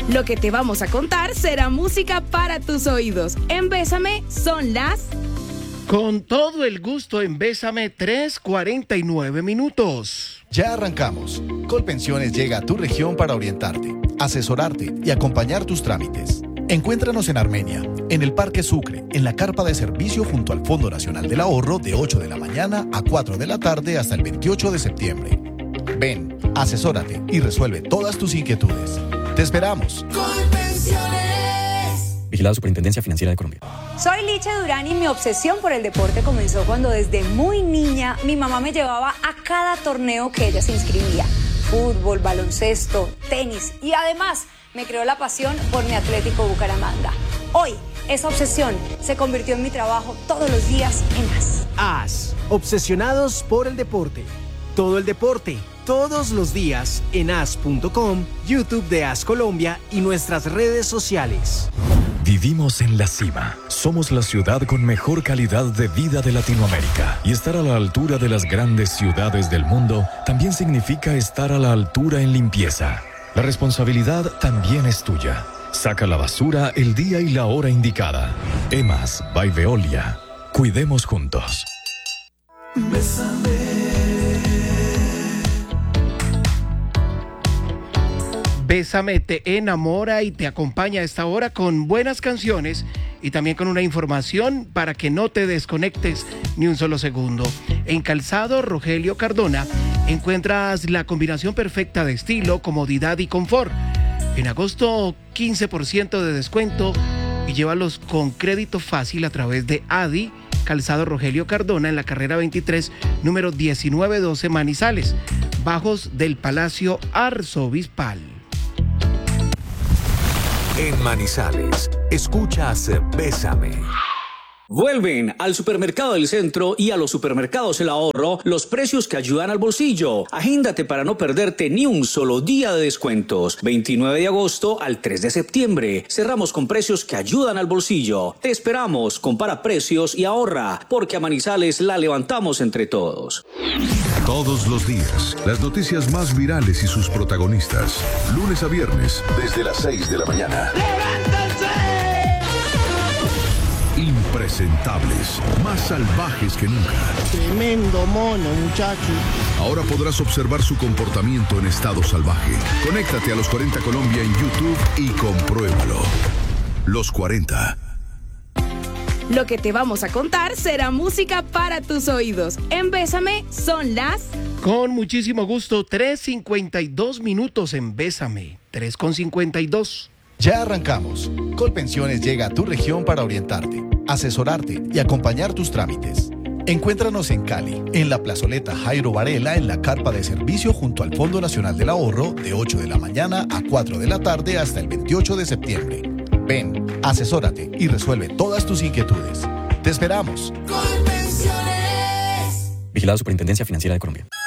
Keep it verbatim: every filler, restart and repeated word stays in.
Lo que te vamos a contar será música para tus oídos. En Bésame son las... Con todo el gusto en Bésame, tres cuarenta y nueve minutos. Ya arrancamos. Colpensiones llega a tu región para orientarte, asesorarte y acompañar tus trámites. Encuéntranos en Armenia, en el Parque Sucre, en la carpa de servicio junto al Fondo Nacional del Ahorro de ocho de la mañana a cuatro de la tarde hasta el veintiocho de septiembre. Ven, asesórate y resuelve todas tus inquietudes. ¡Te esperamos! Colpensiones. Vigilada Superintendencia Financiera de Colombia. Soy Licha Durán y mi obsesión por el deporte comenzó cuando desde muy niña mi mamá me llevaba a cada torneo que ella se inscribía. Fútbol, baloncesto, tenis y además me creó la pasión por mi Atlético Bucaramanga. Hoy, esa obsesión se convirtió en mi trabajo todos los días en A S. A S, obsesionados por el deporte. Todo el deporte, todos los días en A S punto com, YouTube de A S Colombia y nuestras redes sociales. Vivimos en la cima. Somos la ciudad con mejor calidad de vida de Latinoamérica. Y estar a la altura de las grandes ciudades del mundo también significa estar a la altura en limpieza. La responsabilidad también es tuya. Saca la basura el día y la hora indicada. Emas by Veolia. Cuidemos juntos. Bésame. Bésame te enamora y te acompaña a esta hora con buenas canciones y también con una información para que no te desconectes ni un solo segundo. En Calzado Rogelio Cardona encuentras la combinación perfecta de estilo, comodidad y confort. En agosto, quince por ciento de descuento y llévalos con crédito fácil a través de A D I, Calzado Rogelio Cardona, en la carrera veintitrés, número diecinueve doce Manizales, bajos del Palacio Arzobispal. En Manizales, escuchas Bésame. Vuelven al Supermercado del Centro y a los supermercados El Ahorro los precios que ayudan al bolsillo. Agéndate para no perderte ni un solo día de descuentos. veintinueve de agosto al tres de septiembre. Cerramos con precios que ayudan al bolsillo. Te esperamos, compara precios y ahorra, porque a Manizales la levantamos entre todos. Todos los días, las noticias más virales y sus protagonistas. Lunes a viernes, desde las seis de la mañana. Impresentables, más salvajes que nunca. Tremendo mono, muchacho. Ahora podrás observar su comportamiento en estado salvaje. Conéctate a Los cuarenta Colombia en YouTube y compruébalo. Los cuarenta. Lo que te vamos a contar será música para tus oídos. En Bésame son las... Con muchísimo gusto, tres cincuenta y dos minutos en Bésame. tres con cincuenta y dos. Ya arrancamos. Colpensiones llega a tu región para orientarte, asesorarte y acompañar tus trámites. Encuéntranos en Cali, en la plazoleta Jairo Varela, en la carpa de servicio junto al Fondo Nacional del Ahorro de ocho de la mañana a cuatro de la tarde hasta el veintiocho de septiembre. Ven, asesórate y resuelve todas tus inquietudes. ¡Te esperamos! Vigilada Superintendencia Financiera de Colombia.